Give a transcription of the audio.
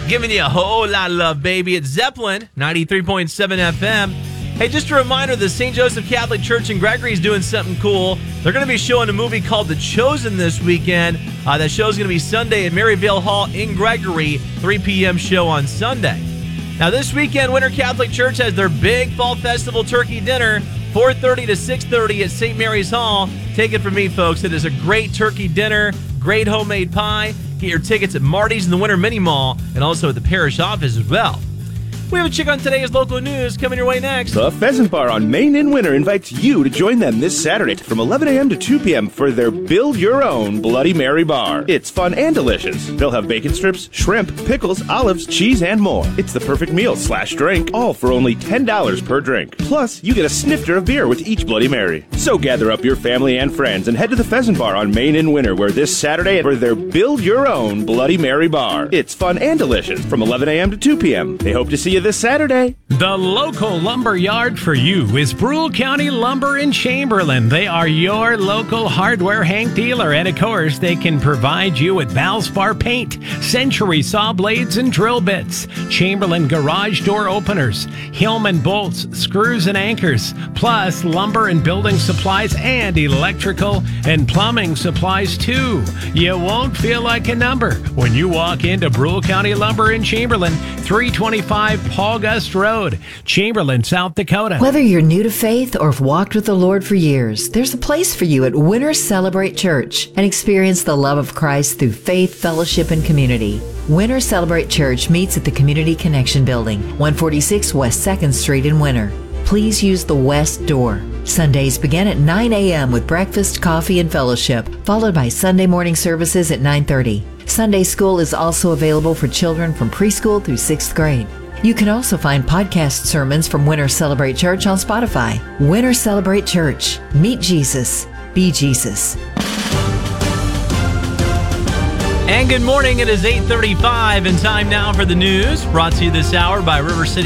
Giving you a whole lot of love, baby. It's Zeppelin, 93.7 FM. Hey, just a reminder, the St. Joseph Catholic Church in Gregory is doing something cool. They're going to be showing a movie called The Chosen this weekend. That show is going to be Sunday at Maryvale Hall in Gregory, 3 p.m. show on Sunday. Now, this weekend, Winter Catholic Church has their big Fall Festival turkey dinner, 4:30 to 6:30 at St. Mary's Hall. Take it from me, folks. It is a great turkey dinner, great homemade pie. Get your tickets at Marty's in the Winter Mini Mall and also at the parish office as well. We have a check on today's local news coming your way next. The Pheasant Bar on Main in Winter invites you to join them this Saturday from 11 a.m. to 2 p.m. for their Build Your Own Bloody Mary Bar. It's fun and delicious. They'll have bacon strips, shrimp, pickles, olives, cheese, and more. It's the perfect meal/drink, all for only $10 per drink. Plus, you get a snifter of beer with each Bloody Mary. So gather up your family and friends and head to the Pheasant Bar on Main in Winter, where this Saturday for their Build Your Own Bloody Mary Bar. It's fun and delicious from 11 a.m. to 2 p.m. They hope to see you this Saturday. The local lumber yard for you is Brule County Lumber in Chamberlain. They are your local hardware Hank dealer, and of course, they can provide you with Valspar paint, Century saw blades and drill bits, Chamberlain garage door openers, Hillman bolts, screws and anchors, plus lumber and building supplies and electrical and plumbing supplies too. You won't feel like a number when you walk into Brule County Lumber in Chamberlain, 325 Paul Gust Road, Chamberlain, South Dakota. Whether you're new to faith or have walked with the Lord for years, there's a place for you at Winter Celebrate Church and experience the love of Christ through faith, fellowship, and community. Winter Celebrate Church meets at the Community Connection Building, 146 West 2nd Street in Winter. Please use the west door. Sundays begin at 9 a.m. with breakfast, coffee, and fellowship, followed by Sunday morning services at 9:30. Sunday school is also available for children from preschool through 6th grade. You can also find podcast sermons from Winter Celebrate Church on Spotify. Winter Celebrate Church. Meet Jesus. Be Jesus. And good morning. It is 8:35 and time now for the news, brought to you this hour by River City